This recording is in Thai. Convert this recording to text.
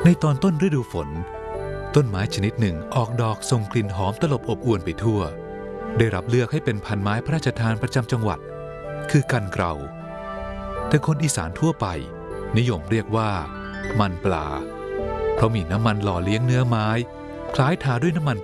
ในตอนต้นฤดูฝนต้นไม้ชนิดหนึ่งออกดอกส่งกลิ่นหอมตลบอบอวนไปทั่วได้รับเลือกให้เป็นพันไม้พระราชทานประจำจังหวัดคือกันเกลาแต่คนอีสานทั่วไปนิยมเรียกว่ามันปลาเพราะมีน้ำมันหล่อเลี้ยงเนื้อไม้คล้ายทาด้วยน้ำมัน